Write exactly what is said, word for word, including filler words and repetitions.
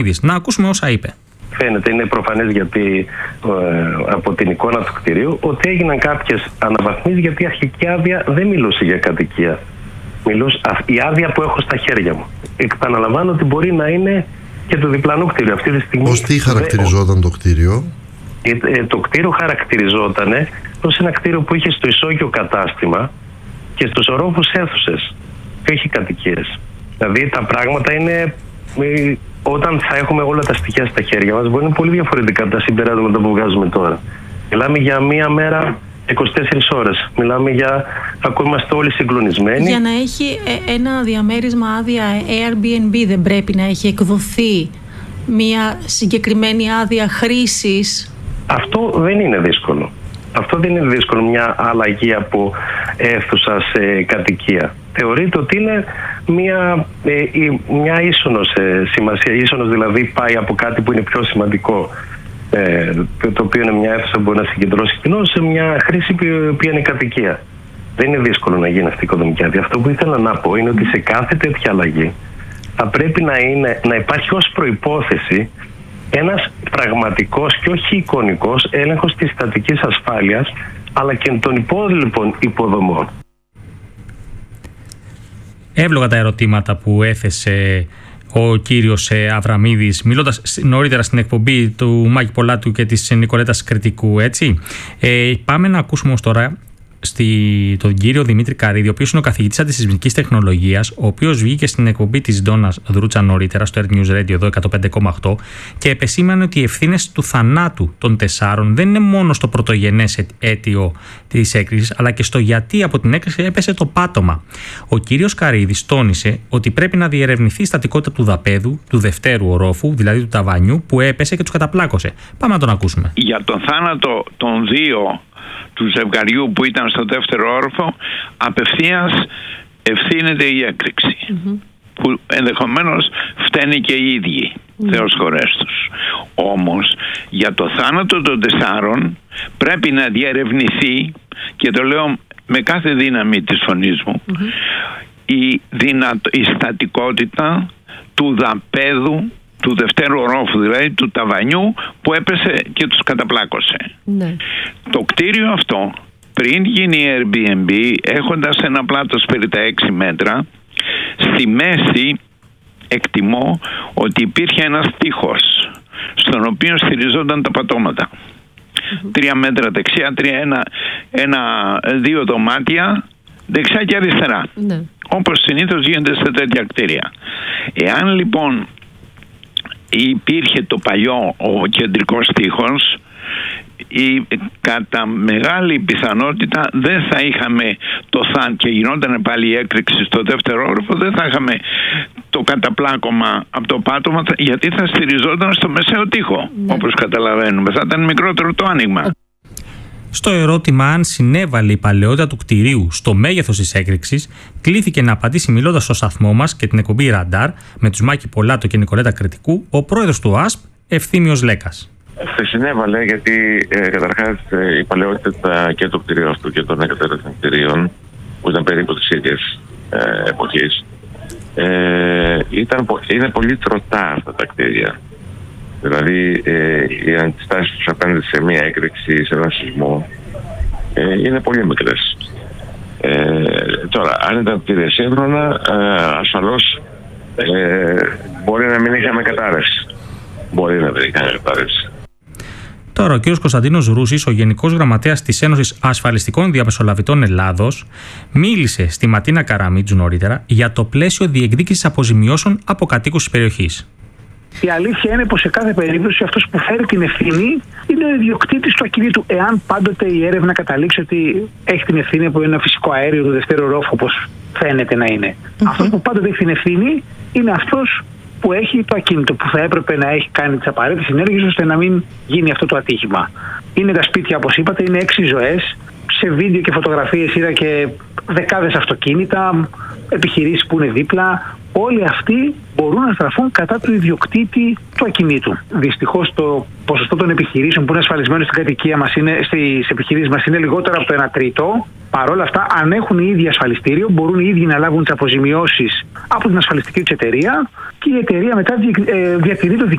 Να ακούσουμε όσα είπε. Φαίνεται, είναι προφανές γιατί ε, από την εικόνα του κτηρίου ότι έγιναν κάποιες αναβαθμίσεις, γιατί η αρχική άδεια δεν μιλούσε για κατοικία. Μιλούσε, η άδεια που έχω στα χέρια μου. Επαναλαμβάνω ότι μπορεί να είναι και το διπλανό κτίριο. Αυτή τη στιγμή. Ως τι χαρακτηριζόταν δε, το κτίριο? Ε, ε, το κτίριο χαρακτηριζόταν ως ένα κτίριο που είχε στο ισόγειο κατάστημα και στους ορόφους αίθουσες και όχι κατοικίες. Δηλαδή τα πράγματα είναι, ε, όταν θα έχουμε όλα τα στοιχεία στα χέρια μας, μπορεί να είναι πολύ διαφορετικά τα συμπεράσματα που βγάζουμε τώρα. Μιλάμε για μία μέρα, είκοσι τέσσερις ώρες. Μιλάμε για, ακόμα είμαστε όλοι συγκλονισμένοι. Για να έχει ένα διαμέρισμα άδεια Airbnb δεν πρέπει να έχει εκδοθεί μία συγκεκριμένη άδεια χρήσης? Αυτό δεν είναι δύσκολο. Αυτό δεν είναι δύσκολο, μια αλλαγή από αίθουσα σε κατοικία. Θεωρείται ότι είναι μια, ε, μια ίσονος ε, σημασία. Ίσονος δηλαδή πάει από κάτι που είναι πιο σημαντικό, ε, το οποίο είναι μια αίθουσα που μπορεί να συγκεντρώσει κοινό, σε μια χρήση που είναι κατοικία. Δεν είναι δύσκολο να γίνει αυτή η οικοδομική άδεια. Αυτό που ήθελα να πω είναι ότι σε κάθε τέτοια αλλαγή θα πρέπει να, είναι, να υπάρχει ως προϋπόθεση ένας πραγματικός και όχι εικονικός έλεγχος της στατικής ασφάλειας, αλλά και των υπόλοιπων υποδομών. Εύλογα τα ερωτήματα που έθεσε ο κύριος Αβραμίδης, μιλώντας νωρίτερα στην εκπομπή του Μάκη Πολάτου και της Νικολέτας Κρητικού, έτσι. Ε, πάμε να ακούσουμε όμως τώρα στη, τον κύριο Δημήτρη Καρίδη, ο οποίος είναι ο καθηγητής αντισυσμικής τεχνολογίας, ο οποίος βγήκε στην εκπομπή της Ντόνας Δρούτσα νωρίτερα στο Earth News Radio εδώ εκατό πέντε κόμμα οκτώ και επεσήμανε ότι οι ευθύνες του θανάτου των τεσσάρων δεν είναι μόνο στο πρωτογενές αίτιο της έκρηξης, αλλά και στο γιατί από την έκρηξη έπεσε το πάτωμα. Ο κύριος Καρίδης τόνισε ότι πρέπει να διερευνηθεί η στατικότητα του δαπέδου, του δευτέρου ορόφου, δηλαδή του ταβανιού, που έπεσε και τους καταπλάκωσε. Πάμε να τον ακούσουμε. Για τον θάνατο των δύο του ζευγαριού που ήταν στο δεύτερο όροφο, απευθείας ευθύνεται η έκρηξη, mm-hmm. που ενδεχομένως φταίνε και οι ίδιοι, mm-hmm. Θεός χωρές τους. Όμως για το θάνατο των τεσσάρων πρέπει να διερευνηθεί, και το λέω με κάθε δύναμη της φωνής μου, mm-hmm. η, δυνατο, η στατικότητα του δαπέδου του δευτέρου ορόφου, δηλαδή του ταβανιού που έπεσε και τους καταπλάκωσε. Ναι. Το κτίριο αυτό, πριν γίνει Airbnb, έχοντας ένα πλάτος περί τα έξι μέτρα, στη μέση εκτιμώ ότι υπήρχε ένας τοίχος στον οποίο στηριζόταν τα πατώματα. Mm-hmm. Τρία μέτρα δεξιά, τρία, ένα, ένα, δύο δωμάτια δεξιά και αριστερά. Ναι. Όπως συνήθως γίνεται σε τέτοια κτίρια. Εάν λοιπόν υπήρχε το παλιό ο κεντρικός τοίχος, η, κατά μεγάλη πιθανότητα δεν θα είχαμε το θάν και γινόταν πάλι η έκρηξη στο δεύτερο όροφο, δεν θα είχαμε το καταπλάκωμα από το πάτωμα, γιατί θα στηριζόταν στο μεσαίο τοίχο, ναι. Όπως καταλαβαίνουμε, θα ήταν μικρότερο το άνοιγμα. Στο ερώτημα αν συνέβαλε η παλαιότητα του κτηρίου στο μέγεθος της έκρηξης, κλήθηκε να απαντήσει μιλώντας στο σταθμό μας και την εκπομπή Ραντάρ με τους Μάκη Πολάτο και Νικολέτα Κρητικού, ο πρόεδρος του ΟΑΣΠ, Ευθύμιος Λέκας. Σε συνέβαλε γιατί ε, καταρχάς ε, η παλαιότητα και του κτηρίου αυτού και των εκατέρωθων κτηρίων, που ήταν περίπου της ίδιας ε, εποχής, ε, ήταν, είναι πολύ τροτά αυτά τα κτίρια. Δηλαδή ε, οι αντιστάσεις τους απέναντι σε μία έκρηξη, σε ένα σεισμό, ε, είναι πολύ μικρές. Ε, τώρα, αν ήταν κτίρια σύγχρονα, ε, ασφαλώς ε, μπορεί να μην είχαμε κατάρρευση. Μπορεί να μην είχαμε κατάρρευση. Τώρα, ο κ. Κωνσταντίνος Ρούσης, ο Γενικός Γραμματέας της Ένωσης Ασφαλιστικών Διαμεσολαβητών Ελλάδος, μίλησε στη Ματίνα Καραμίτζου νωρίτερα για το πλαίσιο διεκδίκησης αποζημιώσεων από κατοίκους της περιοχής. Η αλήθεια είναι πως σε κάθε περίπτωση αυτός που φέρει την ευθύνη είναι ο ιδιοκτήτης του ακινήτου. Εάν πάντοτε η έρευνα καταλήξει ότι έχει την ευθύνη από ένα φυσικό αέριο του δευτέρου ορόφου, όπως φαίνεται να είναι, mm-hmm. αυτός που πάντοτε έχει την ευθύνη είναι αυτός που έχει το ακίνητο, που θα έπρεπε να έχει κάνει τις απαραίτητες ενέργειες ώστε να μην γίνει αυτό το ατύχημα. Είναι τα σπίτια, όπως είπατε, είναι έξι ζωές. Σε βίντεο και φωτογραφίες είδα και δεκάδες αυτοκίνητα, επιχειρήσεις που είναι δίπλα. Όλοι αυτοί μπορούν να στραφούν κατά του ιδιοκτήτη του ακινήτου. Δυστυχώς το ποσοστό των επιχειρήσεων που είναι ασφαλισμένοι στην κατοικία μας, είναι, στις επιχειρήσεις μας, είναι λιγότερο από το ένα τρίτο. Παρ' όλα αυτά, αν έχουν οι ίδιοι ασφαλιστήριο, μπορούν οι ίδιοι να λάβουν τις αποζημιώσεις από την ασφαλιστική τους εταιρεία και η εταιρεία μετά διατηρεί το δικαίωμα